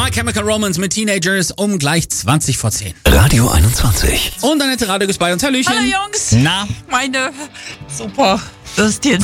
My Chemical Romance mit Teenagers um gleich 20 vor 10. Radio 21. Und Annette Radio ist bei uns. Hallöchen. Hallo Jungs. Na? Meine super Würstchen.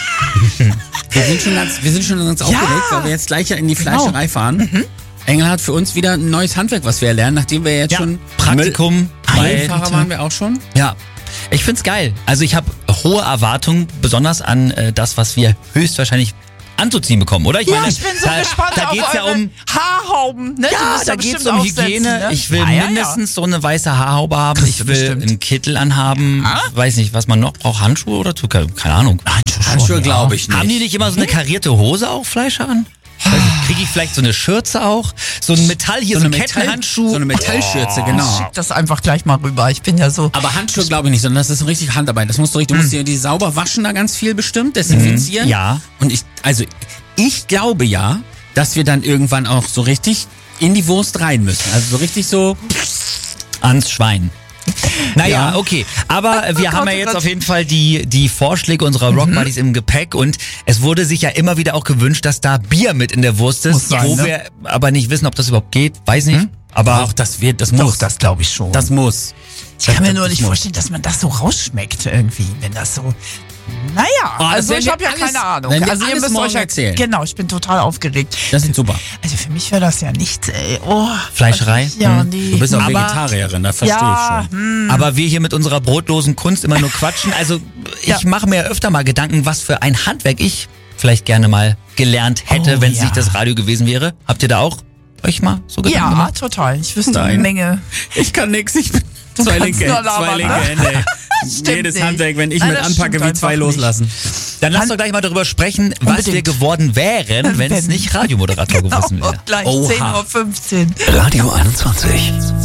Wir sind schon ganz aufgeregt, weil wir jetzt gleich ja in die Fleischerei fahren. Engel hat für uns wieder ein neues Handwerk, was wir erlernen, nachdem wir jetzt schon Praktikum bei Fahrer waren wir auch schon. Ja, ich find's geil. Also ich habe hohe Erwartungen, besonders an das, was wir höchstwahrscheinlich anzuziehen bekommen, oder? Ich bin so gespannt da auf geht's ja eure um Haarhauben. Ne? Ja, da geht's um Hygiene. Ne? Ich will mindestens so eine weiße Haarhaube haben. Ich will einen Kittel anhaben. Weiß nicht, was man noch braucht. Handschuhe oder so? Keine Ahnung. Handschuhe glaube ich nicht. Haben die nicht immer so eine karierte Hose auch, Fleischer an? Kriege ich vielleicht so eine Schürze auch? So ein Metall hier, so ein Kettenhandschuh? So eine Metallschürze, genau. Schick das einfach gleich mal rüber. Ich bin ja so... Aber Handschuhe glaube ich nicht, sondern das ist so richtig Handarbeit. Das musst du richtig, du musst die sauber waschen da ganz viel bestimmt, desinfizieren. Ja. Und ich glaube ja, dass wir dann irgendwann auch so richtig in die Wurst rein müssen. Also so richtig so ans Schwein. Naja, Ja. okay. Aber wir haben ja jetzt auf jeden Fall die Vorschläge unserer Rock Buddies im Gepäck und es wurde sich ja immer wieder auch gewünscht, dass da Bier mit in der Wurst ist, Muss sein, wo ne? wir aber nicht wissen, ob das überhauaupt geht. Weiß nicht. Aber auch das muss. Doch, das glaube ich schon. Das muss. Ich kann mir nur nicht vorstellen, dass man das so rausschmeckt irgendwie, wenn das so... Naja, also werden ich wir habe ja alles- keine Ahnung. werden wir Also ihr alles müsst morgen euch ja erzählen. Genau, ich bin total aufgeregt. Das ist super. Also für mich wäre das ja nichts, ey. Oh, Fleischerei? Ja, nee. Du bist auch Aber- Vegetarierin, das verstehe ja, ich schon. Aber wir hier mit unserer brotlosen Kunst immer nur quatschen. Also ich mache mir öfter mal Gedanken, was für ein Handwerk ich vielleicht gerne mal gelernt hätte, Oh, wenn es ja. nicht das Radio gewesen wäre. Habt ihr da auch euch mal so Gedanken Ja, gemacht? total. Ich wüsste eine Nein. Menge. Ich kann nix, ich bin zwei kannst linke nur labern, ne? Hände. Stimmt Jedes nicht. Handwerk, wenn ich Nein, mit das anpacke, stimmt wie zwei einfach loslassen. Dann lasst doch gleich mal darüber sprechen, was Unbedingt. wir geworden wären, wenn es nicht Radiomoderator gewesen Oh, wäre. gleich Oha. 10:15 Uhr. Radio 21.